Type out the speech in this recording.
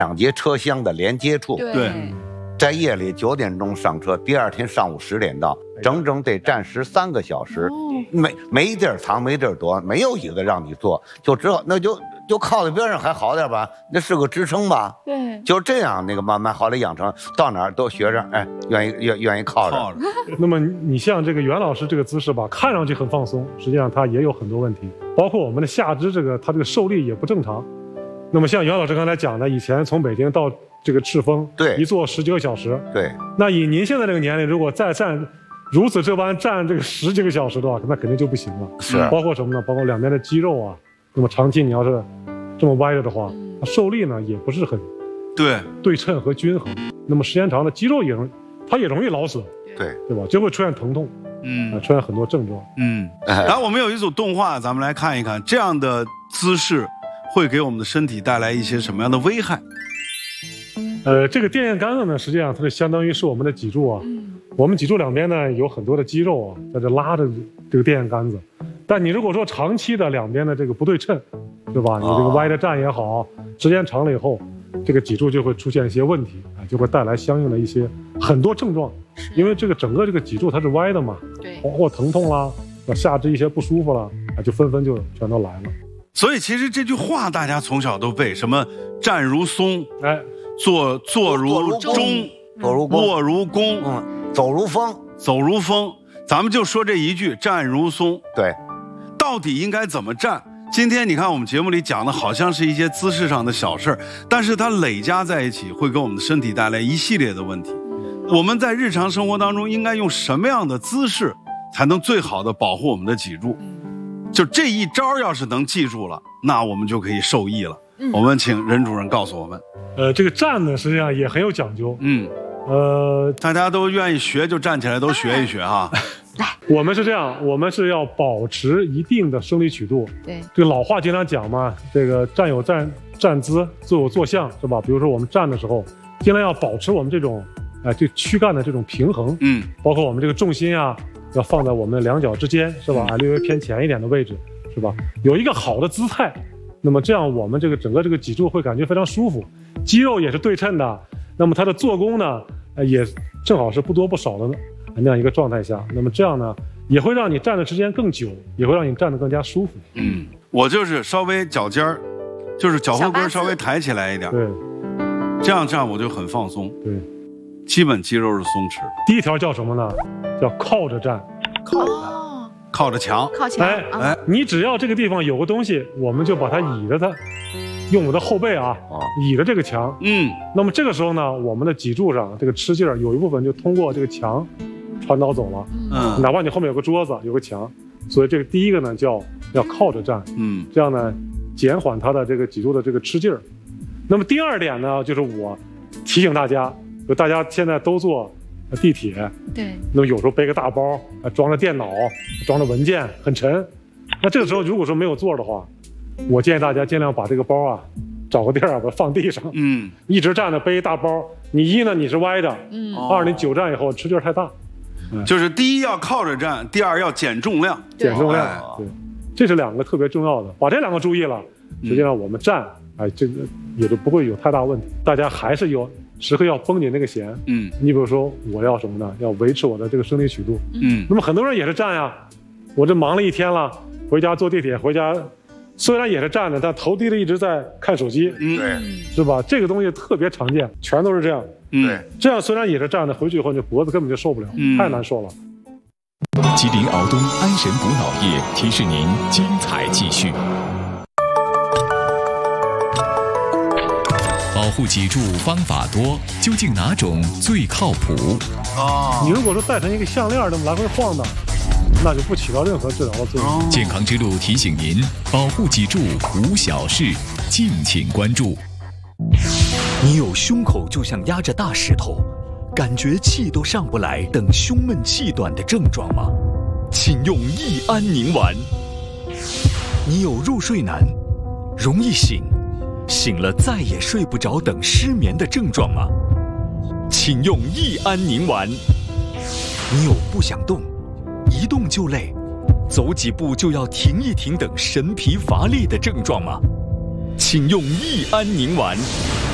2节车厢的连接处。 对， 在夜里9点钟上车，第2天上午10点到，整整得站13个小时，没地儿藏，没地儿躲，没有椅子让你坐，就只好那就靠在边上还好点吧，那是个支撑吧。 对， 就这样，那个慢慢后来养成，到哪儿都学着，哎，愿意靠着。 那么你像这个袁老师这个姿势吧，看上去很放松，实际上它也有很多问题，包括我们的下肢它这个受力也不正常。那么像袁老师刚才讲的，以前从北京到这个赤峰， 对， 一坐10几个小时， 对。 那以您现在这个年龄，如果再站如此这般站这个10几个小时的话，那肯定就不行了。 是， 包括什么呢？包括两边的肌肉啊。那么长期你要是这么歪着的话，它受力呢也不是很对称和均衡。那么时间长了，肌肉也容易劳损，对吧？就会出现疼痛，出现很多症状。 然后我们有一组动画，咱们来看一看，这样的姿势会给我们的身体带来一些什么样的危害？ 这个电线杆子呢，实际上它是相当于是我们的脊柱啊。我们脊柱两边呢有很多的肌肉啊，在这拉着这个电线杆子。但你如果说长期的两边的这个不对称，对吧？你这个歪着站也好，时间长了以后，这个脊柱就会出现一些问题啊，就会带来相应的一些很多症状。因为整个这个脊柱它是歪的嘛，包括疼痛啦，下肢一些不舒服啦，就纷纷就全都来了。 所以其实这句话大家从小都背，什么站如松，坐如钟，卧如弓， 走如风， 走如风。咱们就说这一句，站如松。 对， 到底应该怎么站？今天你看我们节目里讲的好像是一些姿势上的小事，但是它累加在一起，会给我们的身体带来一系列的问题。我们在日常生活当中应该用什么样的姿势，才能最好的保护我们的脊柱？就这一招要是能记住了，那我们就可以受益了。我们请任主任告诉我们。 这个站呢，实际上也很有讲究。 大家都愿意学，就站起来都学一学哈。 我们是这样，我们是要保持一定的生理曲度。 对， 这个老话经常讲嘛，这个站有站姿，坐有坐相，是吧？比如说我们站的时候，尽量要保持我们这种，这躯干的这种平衡。包括我们这个重心啊，要放在我们两脚之间，是吧？略微偏前一点的位置，是吧？有一个好的姿态，那么这样我们这个整个这个脊柱会感觉非常舒服，肌肉也是对称的，那么它的做工呢，也正好是不多不少的那样一个状态下，那么这样呢，也会让你站的时间更久，也会让你站得更加舒服。 我就是稍微脚尖儿，就是脚后跟稍微抬起来一点， 对， 这样站我就很放松， 对， 基本肌肉是松弛。 第一条叫什么呢？叫靠着站， 靠着墙， 靠墙。 你只要这个地方有个东西，我们就把它倚着它，用我的后背倚着这个墙。那么这个时候呢，我们的脊柱上这个吃劲儿有一部分就通过这个墙传导走了。哪怕你后面有个桌子，有个墙，所以这个第一个呢要靠着站。这样呢减缓它的这个脊柱的这个吃劲儿。那么第二点呢，就是我提醒大家，就大家现在都坐地铁， 对， 那么有时候背个大包，装着电脑，装着文件，很沉。那这个时候如果说没有座的话，我建议大家尽量把这个包找个地儿把它放地上。一直站着背一大包，你呢你是歪的，二你久站以后吃劲太大。 就是第一要靠着站，第二要减重量。 减重量，对，这是两个特别重要的，把这两个注意了，实际上我们站，这个也就不会有太大问题。大家还是时刻要绷紧那个弦。你比如说我要什么呢？要维持我的这个生理曲度。那么很多人也是站呀，我这忙了一天了，回家坐地铁回家，虽然也是站着，但头低着一直在看手机。 对， 是吧？这个东西特别常见，全都是这样。 对， 这样虽然也是站着，回去以后你脖子根本就受不了，太难受了。 吉林敖东安神补脑液提示您精彩继续。保护脊柱方法多，究竟哪种最靠谱？ 你如果说戴成一个项链这么来回晃的，那就不起到任何治疗的作用。 健康之路提醒您，保护脊柱无小事，敬请关注。 你有胸口就像压着大石头，感觉气都上不来，等胸闷气短的症状吗？请用益安宁丸。你有入睡难，容易醒，醒了再也睡不着等失眠的症状吗？请用益安宁丸。你有不想动，一动就累，走几步就要停一停等神疲乏力的症状吗？请用益安宁丸。